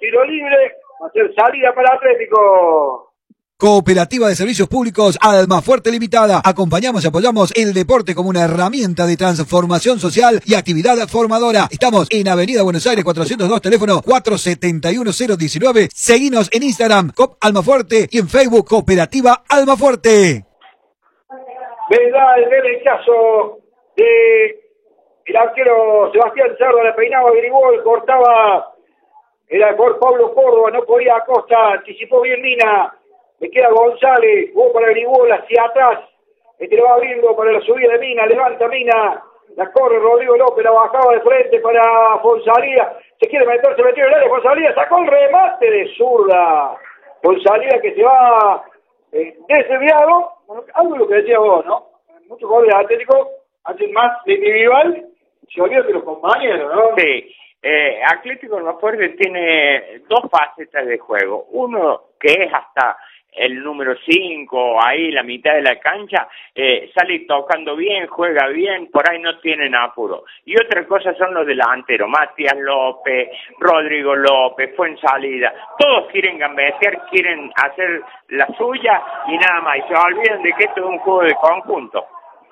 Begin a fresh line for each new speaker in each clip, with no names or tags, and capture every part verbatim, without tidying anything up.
tiro libre, va a ser salida para Atlético.
Cooperativa de Servicios Públicos Almafuerte Limitada. Acompañamos y apoyamos el deporte como una herramienta de transformación social y actividad formadora. Estamos en Avenida Buenos Aires cuatrocientos dos, teléfono cuatro siete uno cero uno nueve. Seguinos en Instagram, Cop Almafuerte, y en Facebook, Cooperativa Almafuerte.
Vendrá el derechazo de el arquero Sebastián Cerda, le peinaba Grigol, cortaba el arquero Pablo Córdoba, no podía Acosta, anticipó bien Mina. Le queda González, jugó para Grigol hacia atrás, este le va abriendo para la subida de Mina, levanta Mina, la corre Rodrigo López, la bajaba de frente para Fonsalía, se quiere meter, se metió en el área, Fonsalía sacó el remate de zurda, Fonsalía que se va eh, desviado, algo de lo que decía vos, ¿no? Muchos jugadores atléticos hacen más de individual, se olvidan de los compañeros, ¿no?
Sí, eh, Atlético Almafuerte tiene dos facetas de juego, uno que es hasta el número cinco, ahí la mitad de la cancha, eh, sale tocando bien, juega bien, por ahí no tienen apuro. Y otra cosa son los delanteros, Matías López, Rodrigo López, Fuensalida, todos quieren gambetear, quieren hacer la suya y nada más, y se olvidan de que esto es un juego de conjunto.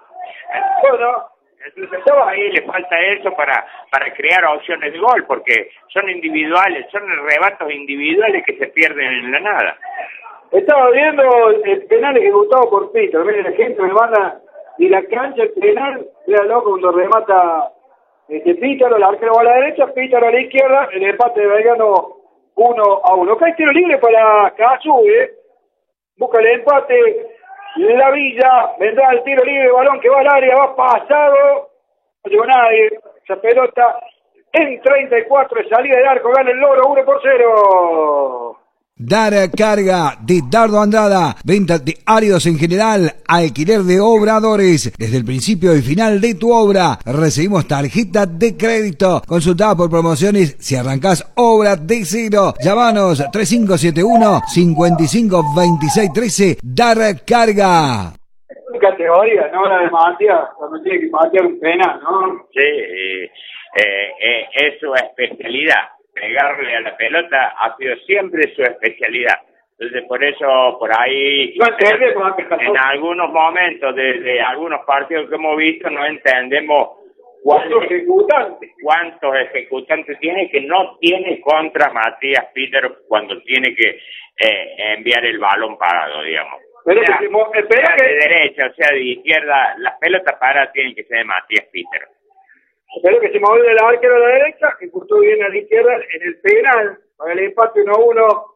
Bueno, entonces ahí le falta eso para, para crear opciones de gol, porque son individuales, son arrebatos individuales que se pierden en la nada.
Estaba viendo el penal ejecutado por Pito, miren la gente me manda y la cancha, el penal, véanlo cuando remata este Pítaro, el arquero va a la derecha, Pítaro a la izquierda, el empate de Belgrano uno a uno. Acá hay tiro libre para Cazú, ¿eh? Busca el empate, la Villa, vendrá el tiro libre, balón que va al área, va pasado, no llegó nadie, esa pelota en treinta y cuatro de salida del arco, gana el Loro uno por cero.
Dar carga de Dardo Andrada, venta de áridos en general, alquiler de obradores. Desde el principio y final de tu obra recibimos tarjeta de crédito. Consultada por promociones si arrancás obra de cero. Llamanos tres cinco siete uno, cinco cinco dos seis uno tres. Dar carga.
Categoría, ¿no? La de Matías, cuando tiene que patear un penal, ¿no?
Sí, eh, eh, es su especialidad. Pegarle a la pelota ha sido siempre su especialidad. Entonces, por eso, por ahí,
no entiende,
en, en algunos momentos de, de algunos partidos que hemos visto, no entendemos cuántos ejecutantes, cuántos ejecutantes tiene que no tiene contra Matías Pítaro cuando tiene que eh, enviar el balón parado, digamos.
Pero
o sea,
que, espera
sea
que...
de derecha, o sea de izquierda, las pelotas paradas tienen que ser de Matías Pítaro.
Espero que se movió el arquero a la derecha, que justo bien a la izquierda en el penal, para el empate uno a uno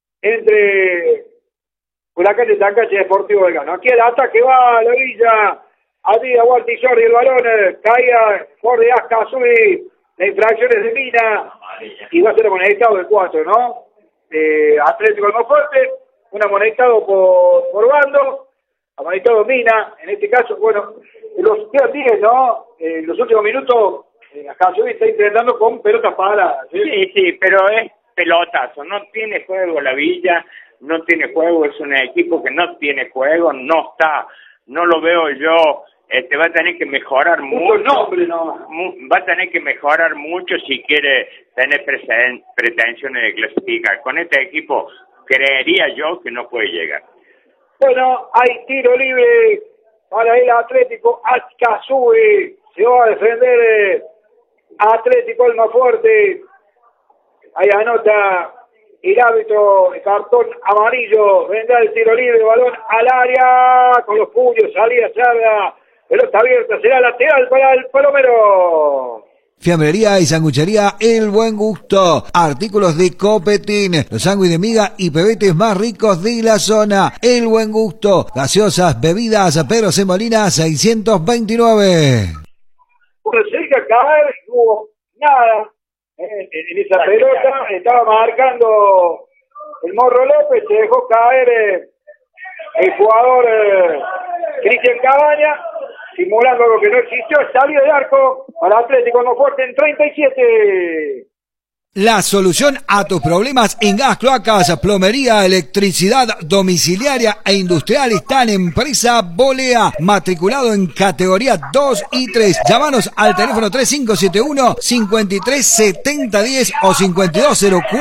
entre Huracán de Tacache y Deportivo Belgrano. Aquí el ataque va a la Villa, Adida, Walter y Jordi, el balón eh, caía por de Azcazui, la infracción es de Mina, y va a ser amonestado de cuatro, ¿no? Eh, Atlético Almafuerte, un amonestado por, por bando, amonestado Mina, en este caso, bueno, en los diez, ¿no? En los últimos minutos, eh, Azcazui está intentando con pelotas paradas. ¿sí?
sí, sí, pero es pelotazo, no tiene juego la Villa, no tiene juego, es un equipo que no tiene juego, no está, no lo veo yo, este va a tener que mejorar mucho,
nombre, no.
mu, va a tener que mejorar mucho si quiere tener presen, pretensiones de clasificar. Con este equipo creería yo que no puede llegar.
Bueno, hay tiro libre para el Atlético Azcazui, se va a defender eh, Atlético Almafuerte. Ahí anota el árbitro, el cartón amarillo, vendrá el tiro libre, balón al área, con los puños, salida Cerda, pelota abierta, será lateral para el Palomero.
Fiambrería y sanguchería El Buen Gusto. Artículos de Copetín, los sándwiches de miga y pebetes más ricos de la zona. El Buen Gusto, gaseosas, bebidas, Pedro C. Molina seiscientos veintinueve.
Bueno, cerca de caer, no hubo nada. En, en esa pelota estaba marcando el Morro López, se dejó caer eh, el jugador eh, Cristian Cabaña, simulando algo que no existió, salida de arco para Atlético Almafuerte en treinta y siete.
La solución a tus problemas en gas, cloacas, plomería, electricidad domiciliaria e industrial está en Empresa Bolea, matriculado en categoría dos y tres. Llámanos al teléfono tres cinco siete uno, cinco tres siete cero uno cero o cinco dos cero cuatro.